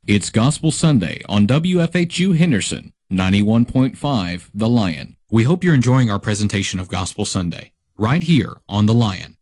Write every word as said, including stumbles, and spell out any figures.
It's Gospel Sunday on W F H U Henderson, ninety-one point five The Lion. We hope you're enjoying our presentation of Gospel Sunday, right here on The Lion.